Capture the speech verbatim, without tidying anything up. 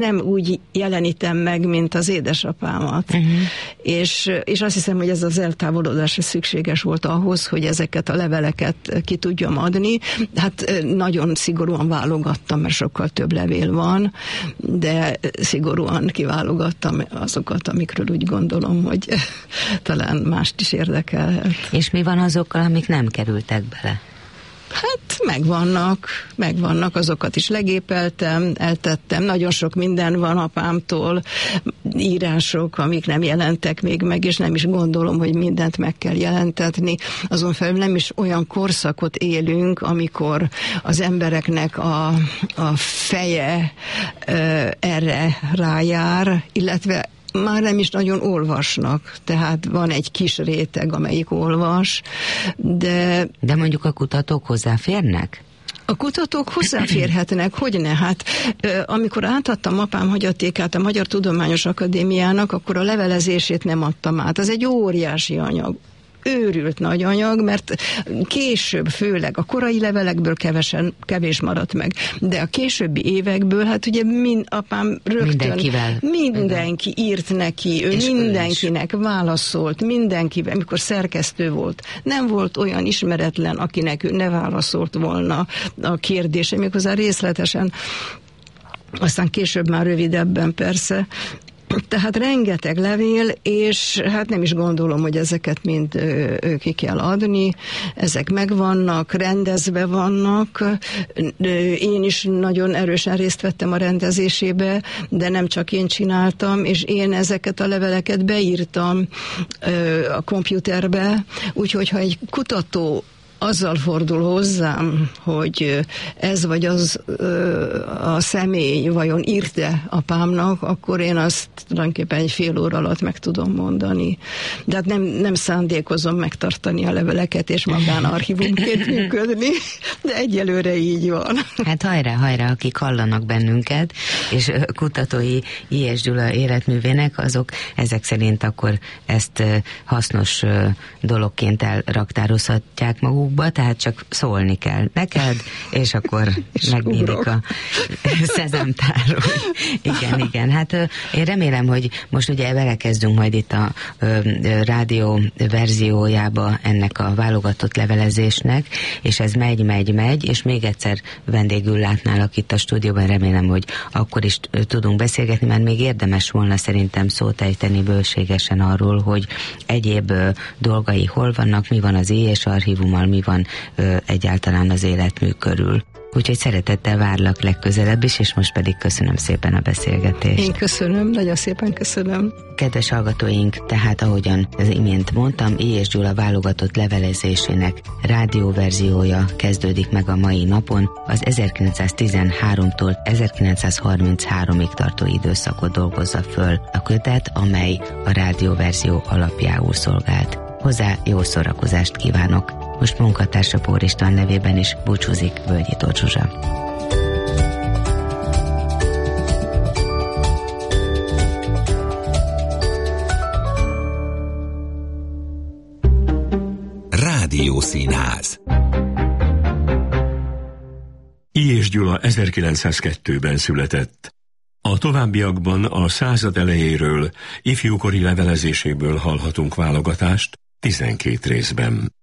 nem úgy jelenítem meg, mint az édesapámat. Uh-huh. És, és azt hiszem, hogy ez az eltávolodás szükséges volt ahhoz, hogy ezeket a leveleket ki tudjam adni. Hát nagyon szigorúan válogattam, mert sokkal több levél van, de szigorúan kiválogattam azokat, amikről úgy gondolom, hogy talán mást is érdekelhet. És mi van azokkal, amik nem kerültek bele? Hát megvannak, megvannak, azokat is legépeltem, eltettem, nagyon sok minden van apámtól, írások, amik nem jelentek még meg, és nem is gondolom, hogy mindent meg kell jelentetni. Azon felül nem is olyan korszakot élünk, amikor az embereknek a, a feje ö, erre rájár, illetve már nem is nagyon olvasnak, tehát van egy kis réteg, amelyik olvas, de... De mondjuk a kutatók hozzáférnek? A kutatók hozzáférhetnek, hogyne? Hát amikor átadtam apám hagyatékát a Magyar Tudományos Akadémiának, akkor a levelezését nem adtam át. Az egy óriási anyag. Őrült nagy anyag, mert később, főleg a korai levelekből kevesen, kevés maradt meg, de a későbbi évekből, hát ugye mind, apám rögtön mindenkivel. Mindenki írt neki, ő és mindenkinek ő válaszolt, mindenkivel, amikor szerkesztő volt. Nem volt olyan ismeretlen, akinek ő ne válaszolt volna a kérdése, méghozzá részletesen, aztán később már rövidebben persze. Tehát rengeteg levél, és hát nem is gondolom, hogy ezeket mind ö, ö, ki kell adni. Ezek megvannak, rendezve vannak. Én is nagyon erősen részt vettem a rendezésébe, de nem csak én csináltam, és én ezeket a leveleket beírtam ö, a komputerbe, úgyhogy ha egy kutató azzal fordul hozzám, hogy ez vagy az a személy vajon írt-e apámnak, akkor én azt tulajdonképpen egy fél óra alatt meg tudom mondani. De hát nem, nem szándékozom megtartani a leveleket és magánarchívumként működni, de egyelőre így van. Hát hajrá, hajrá, akik hallanak bennünket, és kutatói I es Gyula életművének, azok ezek szerint akkor ezt hasznos dologként elraktározhatják maguk, tehát csak szólni kell neked, és akkor megnyílik a szezamtáról. Igen, igen. Hát én remélem, hogy most ugye belekezdünk majd itt a ö, rádió verziójába ennek a válogatott levelezésnek, és ez megy, megy, megy, és még egyszer vendégül látnálak itt a stúdióban, remélem, hogy akkor is tudunk beszélgetni, mert még érdemes volna szerintem szót ejteni bőségesen arról, hogy egyéb ö, dolgai hol vannak, mi van az I es archívummal, mi van ö, egyáltalán az életmű körül. Úgyhogy szeretettel várlak legközelebb is, és most pedig köszönöm szépen a beszélgetést. Én köszönöm, nagyon szépen köszönöm. Kedves hallgatóink, tehát ahogyan az imént mondtam, I es Gyula válogatott levelezésének rádióverziója kezdődik meg a mai napon, az ezerkilencszáztizenháromtól ezerkilencszázharminchárom tartó időszakot dolgozza föl a kötet, amely a rádióverzió alapjául szolgált. Hozzá jó szórakozást kívánok! Most munkatársa Pór István nevében is búcsúzik Völgyi Tóth Zsuzsa. Rádiószínház. I es Gyula ezerkilencszázkettőben született. A továbbiakban a század elejéről, ifjúkori levelezéséből hallhatunk válogatást tizenkét részben.